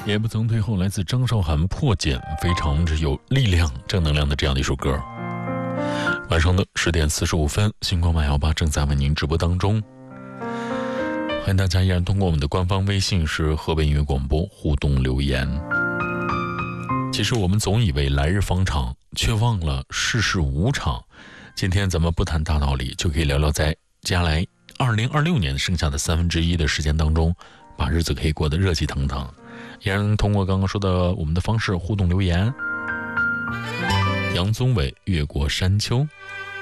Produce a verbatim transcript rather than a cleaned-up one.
也不曾退后，来自张韶涵破茧，非常之有力量正能量的这样的一首歌。晚上的十点四十五分，星光晚幺八正在为您直播当中，欢迎大家依然通过我们的官方微信是河北音乐广播互动留言。其实我们总以为来日方长，却忘了世事无常。今天咱们不谈大道理，就可以聊聊在接下来二零二六年剩下的三分之一的时间当中，把日子可以过得热气腾腾。依然通过刚刚说的我们的方式互动留言。杨宗纬越过山丘。